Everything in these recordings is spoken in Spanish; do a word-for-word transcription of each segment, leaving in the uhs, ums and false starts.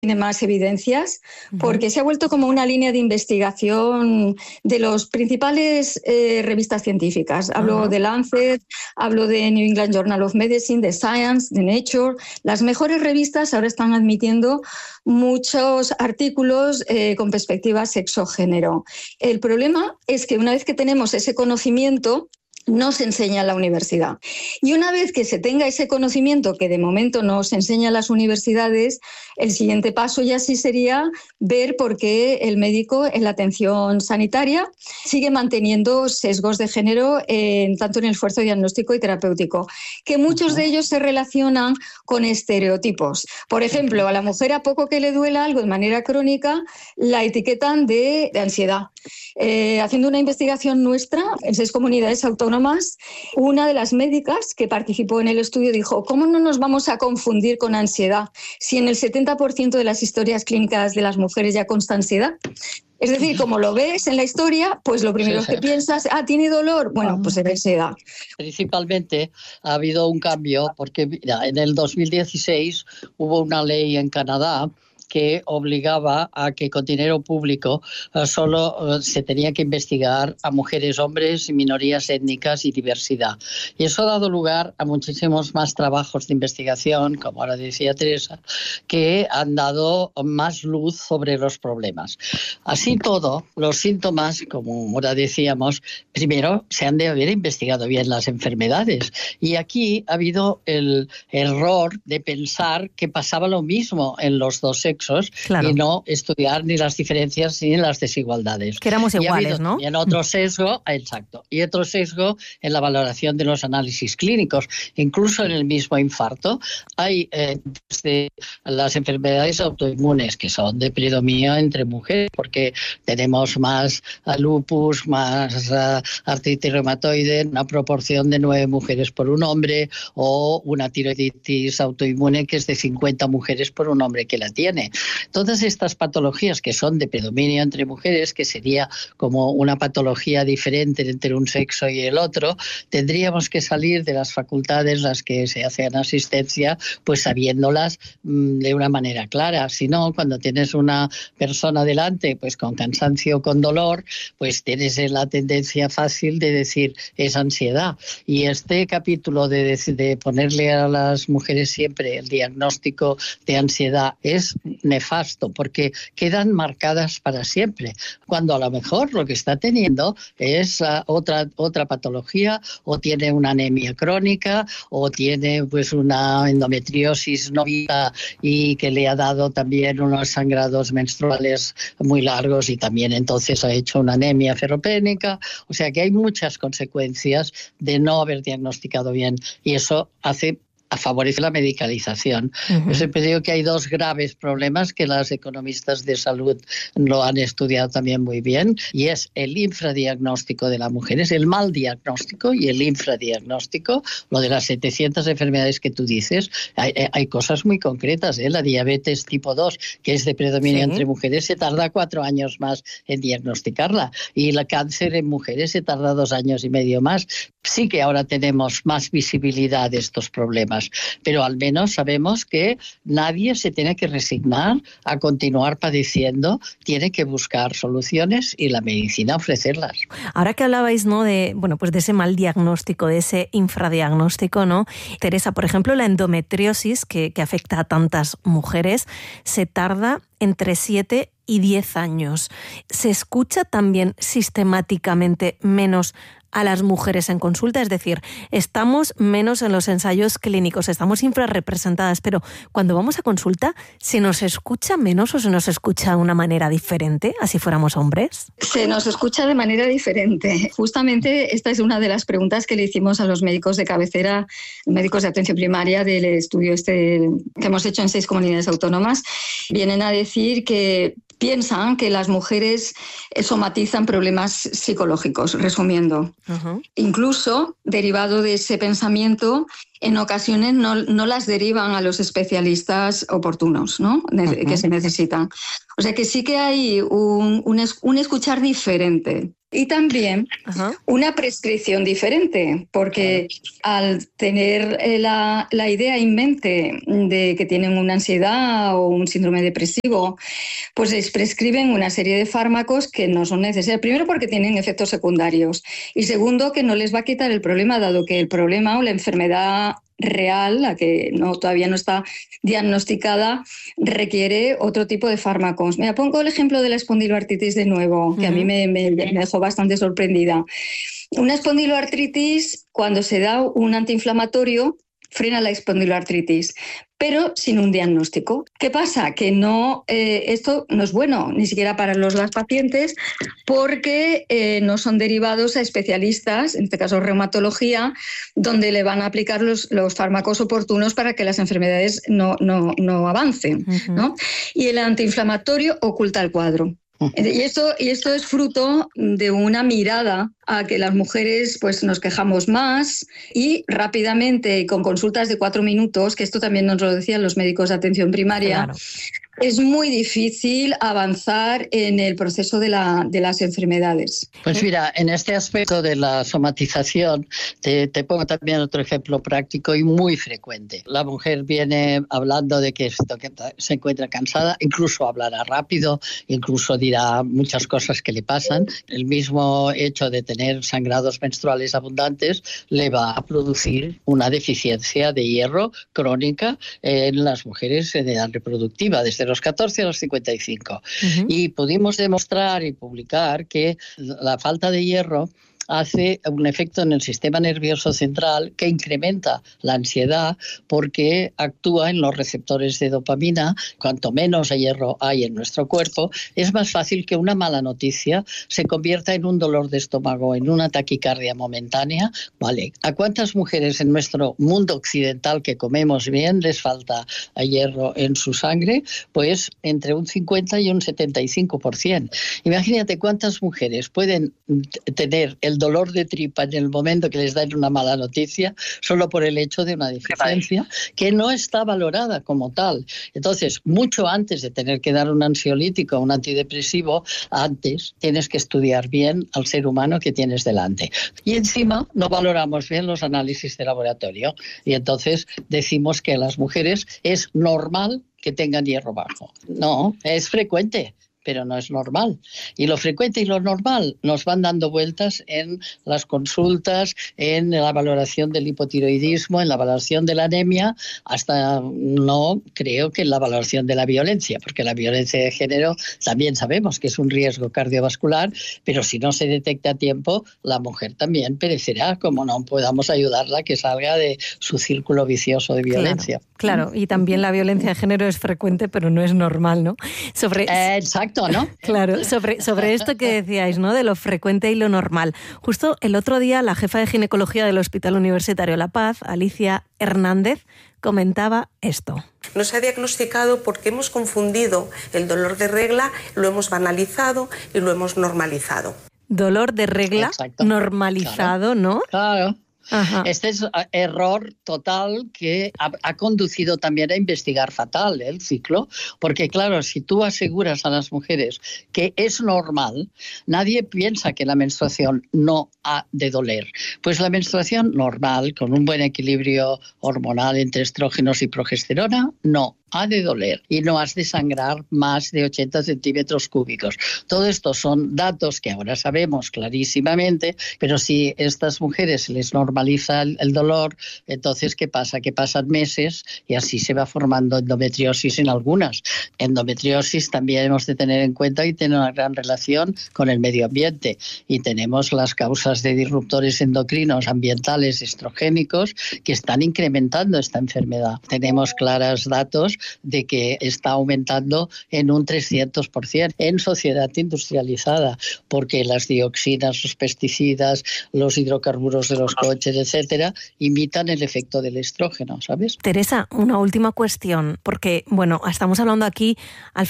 tiene más evidencias, porque se ha vuelto como una línea de investigación de las principales eh, revistas científicas. Hablo uh-huh. de Lancet, hablo de New England Journal of Medicine, de Science, de Nature. Las mejores revistas ahora están admitiendo muchos artículos eh, con perspectiva sexo-género. El problema es que una vez que tenemos ese conocimiento, no se enseña en la universidad. Y una vez que se tenga ese conocimiento, que de momento no se enseña en las universidades, el siguiente paso ya sí sería ver por qué el médico en la atención sanitaria sigue manteniendo sesgos de género en, tanto en el esfuerzo diagnóstico y terapéutico, que muchos de ellos se relacionan con estereotipos. Por ejemplo, a la mujer, a poco que le duela algo de manera crónica, la etiquetan de, de ansiedad. Eh, haciendo una investigación nuestra en seis comunidades autónomas, una de las médicas que participó en el estudio dijo: ¿cómo no nos vamos a confundir con ansiedad si en el setenta por ciento de las historias clínicas de las mujeres ya consta ansiedad? Es decir, como lo ves en la historia, pues lo primero sí, sí. que piensas, ah, ¿tiene dolor? Bueno, pues es ansiedad. Principalmente ha habido un cambio porque mira, en el dos mil dieciséis hubo una ley en Canadá que obligaba a que con dinero público uh, solo uh, se tenía que investigar a mujeres, hombres, minorías étnicas y diversidad. Y eso ha dado lugar a muchísimos más trabajos de investigación, como ahora decía Teresa, que han dado más luz sobre los problemas. Así todo, los síntomas, como ahora decíamos, primero se han de haber investigado bien las enfermedades. Y aquí ha habido el error de pensar que pasaba lo mismo en los dos sexos. Claro. Y no estudiar ni las diferencias ni las desigualdades. Que éramos iguales, ¿no? Y en otro sesgo, exacto, y otro sesgo en la valoración de los análisis clínicos. Incluso en el mismo infarto hay eh, desde las enfermedades autoinmunes, que son de predominio entre mujeres, porque tenemos más uh, lupus, más uh, artritis reumatoide, una proporción de nueve mujeres por un hombre, o una tiroiditis autoinmune que es de cincuenta mujeres por un hombre que la tiene. Todas estas patologías que son de predominio entre mujeres, que sería como una patología diferente entre un sexo y el otro, tendríamos que salir de las facultades las que se hacen asistencia, pues sabiéndolas mmm, de una manera clara. Si no, cuando tienes una persona delante, pues con cansancio o con dolor, pues tienes la tendencia fácil de decir es ansiedad. Y este capítulo de, de ponerle a las mujeres siempre el diagnóstico de ansiedad es nefasto, porque quedan marcadas para siempre, cuando a lo mejor lo que está teniendo es uh, otra, otra patología, o tiene una anemia crónica, o tiene pues una endometriosis no vista y que le ha dado también unos sangrados menstruales muy largos, y también entonces ha hecho una anemia ferropénica. O sea que hay muchas consecuencias de no haber diagnosticado bien, y eso hace favorece la medicalización. Uh-huh. Yo siempre digo que hay dos graves problemas que las economistas de salud lo han estudiado también muy bien, y es el infradiagnóstico de las mujeres, el mal diagnóstico y el infradiagnóstico. Lo de las setecientas enfermedades que tú dices, hay, hay cosas muy concretas, ¿eh? La diabetes tipo dos, que es de predominio sí. entre mujeres, se tarda cuatro años más en diagnosticarla, y el cáncer en mujeres se tarda dos años y medio más. Sí que ahora tenemos más visibilidad de estos problemas, pero al menos sabemos que nadie se tiene que resignar a continuar padeciendo, tiene que buscar soluciones y la medicina ofrecerlas. Ahora que hablabais, ¿no?, de, bueno, pues de ese mal diagnóstico, de ese infradiagnóstico, ¿no? Teresa, por ejemplo, la endometriosis que, que afecta a tantas mujeres se tarda entre siete y diez años. ¿Se escucha también sistemáticamente menos a las mujeres en consulta? Es decir, estamos menos en los ensayos clínicos, estamos infrarrepresentadas, pero cuando vamos a consulta, ¿se nos escucha menos o se nos escucha de una manera diferente, así fuéramos hombres? Se nos escucha de manera diferente. Justamente esta es una de las preguntas que le hicimos a los médicos de cabecera, médicos de atención primaria del estudio este que hemos hecho en seis comunidades autónomas. Vienen a decir que piensan que las mujeres somatizan problemas psicológicos, resumiendo. Uh-huh. Incluso, derivado de ese pensamiento, en ocasiones no, no las derivan a los especialistas oportunos, ¿no? Uh-huh. que se necesitan. O sea que sí que hay un, un, un escuchar diferente. Y también Ajá. una prescripción diferente, porque al tener la, la idea en mente de que tienen una ansiedad o un síndrome depresivo, pues les prescriben una serie de fármacos que no son necesarios. Primero, porque tienen efectos secundarios, y segundo, que no les va a quitar el problema, dado que el problema o la enfermedad real, la que no, todavía no está diagnosticada, requiere otro tipo de fármacos. Mira, pongo el ejemplo de la espondiloartritis de nuevo, que uh-huh. a mí me, me, me dejó bastante sorprendida. Una espondiloartritis, cuando se da un antiinflamatorio, frena la espondiloartritis, pero sin un diagnóstico. ¿Qué pasa? Que no, eh, esto no es bueno, ni siquiera para los las pacientes, porque eh, no son derivados a especialistas, en este caso reumatología, donde le van a aplicar los, los fármacos oportunos para que las enfermedades no, no, no avancen, uh-huh. ¿no? Y el antiinflamatorio oculta el cuadro. Y esto, y esto es fruto de una mirada a que las mujeres pues, nos quejamos más y rápidamente, con consultas de cuatro minutos, que esto también nos lo decían los médicos de atención primaria, claro. es muy difícil avanzar en el proceso de, la, de las enfermedades. Pues mira, en este aspecto de la somatización, te, te pongo también otro ejemplo práctico y muy frecuente. La mujer viene hablando de que se encuentra cansada, incluso hablará rápido, incluso dirá muchas cosas que le pasan. El mismo hecho de tener sangrados menstruales abundantes le va a producir una deficiencia de hierro crónica en las mujeres en edad reproductiva, desde los catorce a los cincuenta y cinco. Uh-huh. Y pudimos demostrar y publicar que la falta de hierro hace un efecto en el sistema nervioso central que incrementa la ansiedad porque actúa en los receptores de dopamina. Cuanto menos hierro hay en nuestro cuerpo, es más fácil que una mala noticia se convierta en un dolor de estómago, en una taquicardia momentánea. Vale, ¿a cuántas mujeres en nuestro mundo occidental que comemos bien les falta hierro en su sangre? Pues entre un cincuenta y un setenta y cinco por ciento. Imagínate cuántas mujeres pueden tener el dolor de tripa en el momento que les dan una mala noticia solo por el hecho de una deficiencia que no está valorada como tal. Entonces, mucho antes de tener que dar un ansiolítico o un antidepresivo, antes tienes que estudiar bien al ser humano que tienes delante. Y encima no valoramos bien los análisis de laboratorio y entonces decimos que a las mujeres es normal que tengan hierro bajo. No, es frecuente, pero no es normal. Y lo frecuente y lo normal nos van dando vueltas en las consultas, en la valoración del hipotiroidismo, en la valoración de la anemia, hasta no creo que en la valoración de la violencia, porque la violencia de género también sabemos que es un riesgo cardiovascular, pero si no se detecta a tiempo, la mujer también perecerá, como no podamos ayudarla a que salga de su círculo vicioso de violencia. Claro, claro. Y también la violencia de género es frecuente, pero no es normal, ¿no? Sobre... Eh, exacto. ¿No? Claro, sobre, sobre esto que decíais, ¿no? De lo frecuente y lo normal. Justo el otro día la jefa de ginecología del Hospital Universitario La Paz, Alicia Hernández, comentaba esto. No se ha diagnosticado porque hemos confundido el dolor de regla, lo hemos banalizado y lo hemos normalizado. Dolor de regla Exacto. normalizado, claro. ¿no? Claro. Ajá. Este es error total que ha, ha conducido también a investigar fatal el ciclo, porque claro, si tú aseguras a las mujeres que es normal, nadie piensa que la menstruación no ha de doler. Pues la menstruación normal, con un buen equilibrio hormonal entre estrógenos y progesterona, no ha de doler y no has de sangrar más de ochenta centímetros cúbicos. Todo esto son datos que ahora sabemos clarísimamente, pero si estas mujeres les normaliza el, el dolor, entonces ¿qué pasa? Que pasan meses y así se va formando endometriosis en algunas. Endometriosis también hemos de tener en cuenta y tiene una gran relación con el medio ambiente y tenemos las causas de disruptores endocrinos ambientales estrogénicos que están incrementando esta enfermedad. Tenemos claros datos de que está aumentando en un trescientos por ciento en sociedad industrializada, porque las dioxinas, los pesticidas, los hidrocarburos de los coches, etcétera, imitan el efecto del estrógeno, ¿sabes? Teresa, una última cuestión, porque, bueno, estamos hablando aquí, al final,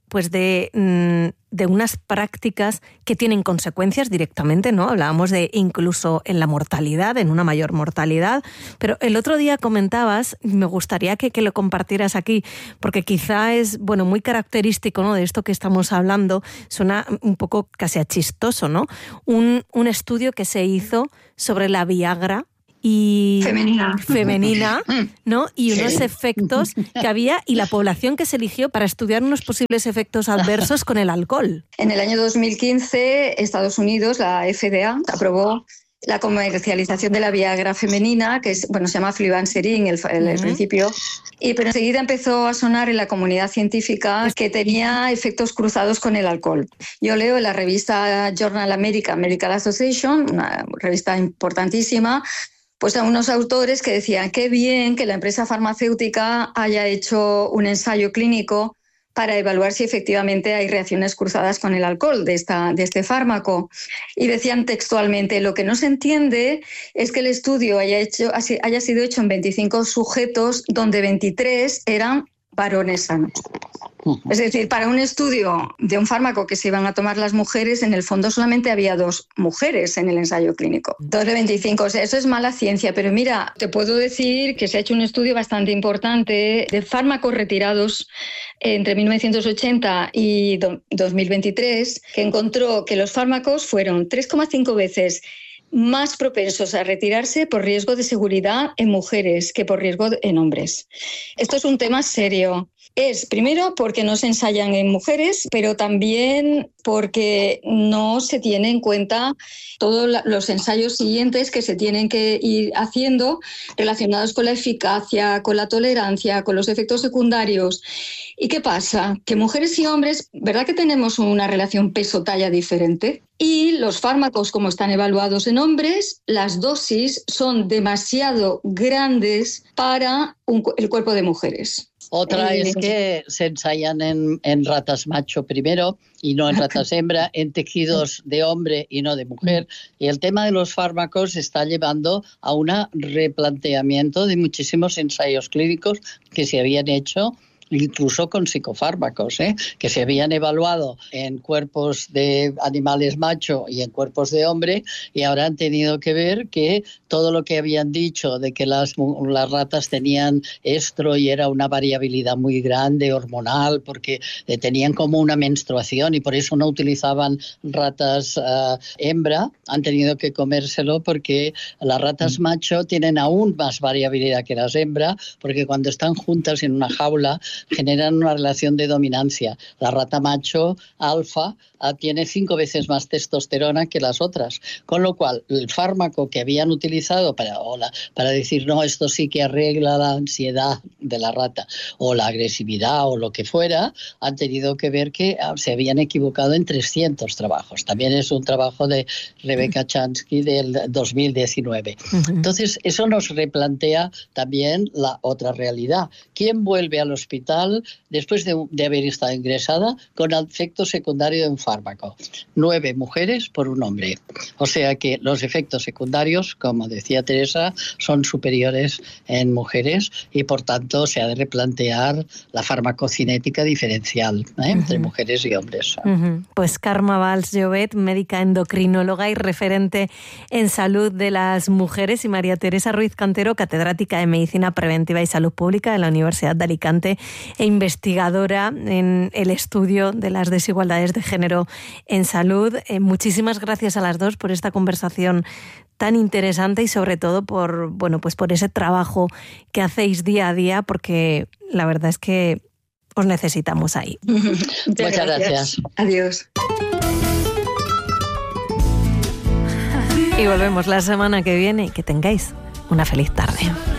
pues de, de unas prácticas que tienen consecuencias directamente, ¿no? Hablábamos de incluso en la mortalidad, en una mayor mortalidad, pero el otro día comentabas, y me gustaría que, que lo compartieras aquí, porque quizá es, bueno, muy característico, ¿no?, de esto que estamos hablando, suena un poco casi a chistoso, ¿no? Un, un estudio que se hizo sobre la Viagra, y femenina, femenina ¿no? Y unos sí. efectos que había y la población que se eligió para estudiar unos posibles efectos adversos con el alcohol. En el año dos mil quince, Estados Unidos, la F D A, aprobó la comercialización de la Viagra femenina, que es, bueno, se llama flibanserin el, el, el uh-huh. principio, y pero enseguida empezó a sonar en la comunidad científica que tenía efectos cruzados con el alcohol. Yo leo en la revista Journal American Medical Association, una revista importantísima, pues a unos autores que decían qué bien que la empresa farmacéutica haya hecho un ensayo clínico para evaluar si efectivamente hay reacciones cruzadas con el alcohol de, esta, de este fármaco. Y decían textualmente, lo que no se entiende es que el estudio haya, hecho, haya sido hecho en veinticinco sujetos, donde veintitrés eran varones sanos. Es decir, para un estudio de un fármaco que se iban a tomar las mujeres, en el fondo solamente había dos mujeres en el ensayo clínico. Dos de veinticinco, o sea, eso es mala ciencia. Pero mira, te puedo decir que se ha hecho un estudio bastante importante de fármacos retirados entre mil novecientos ochenta y dos mil veintitrés, que encontró que los fármacos fueron tres coma cinco veces más propensos a retirarse por riesgo de seguridad en mujeres que por riesgo en hombres. Esto es un tema serio. Es, primero, porque no se ensayan en mujeres, pero también porque no se tiene en cuenta todos los ensayos siguientes que se tienen que ir haciendo relacionados con la eficacia, con la tolerancia, con los efectos secundarios. ¿Y qué pasa? Que mujeres y hombres, ¿verdad que tenemos una relación peso-talla diferente? Y los fármacos, como están evaluados en hombres, las dosis son demasiado grandes para un, el cuerpo de mujeres. Otra es que se ensayan en, en ratas macho primero y no en ratas hembra, en tejidos de hombre y no de mujer. Y el tema de los fármacos está llevando a un replanteamiento de muchísimos ensayos clínicos que se habían hecho incluso con psicofármacos, ¿eh? que se habían evaluado en cuerpos de animales macho y en cuerpos de hombre, y ahora han tenido que ver que todo lo que habían dicho de que las, las ratas tenían estro y era una variabilidad muy grande hormonal porque eh, tenían como una menstruación y por eso no utilizaban ratas uh, hembra, han tenido que comérselo porque las ratas macho tienen aún más variabilidad que las hembra, porque cuando están juntas en una jaula generan una relación de dominancia. La rata macho alfa tiene cinco veces más testosterona que las otras, con lo cual el fármaco que habían utilizado para, o la, para decir no, esto sí que arregla la ansiedad de la rata o la agresividad o lo que fuera, han tenido que ver que se habían equivocado en trescientos trabajos. También es un trabajo de Rebecca Chansky del dos mil diecinueve. Uh-huh. Entonces, eso nos replantea también la otra realidad. ¿Quién vuelve al hospital después de, de haber estado ingresada con efecto secundario de un fármaco? Nueve mujeres por un hombre. O sea que los efectos secundarios, como decía Teresa, son superiores en mujeres y por tanto se ha de replantear la farmacocinética diferencial, ¿eh? uh-huh. entre mujeres y hombres. Uh-huh. Pues Carme Valls-Llobet, médica endocrinóloga y referente en salud de las mujeres, y María Teresa Ruiz Cantero, catedrática de Medicina Preventiva y Salud Pública de la Universidad de Alicante e investigadora en el estudio de las desigualdades de género en salud. Eh, muchísimas gracias a las dos por esta conversación tan interesante y sobre todo por, bueno, pues por ese trabajo que hacéis día a día, porque la verdad es que os necesitamos ahí. Muchas gracias. gracias. Adiós. Y volvemos la semana que viene y que tengáis una feliz tarde.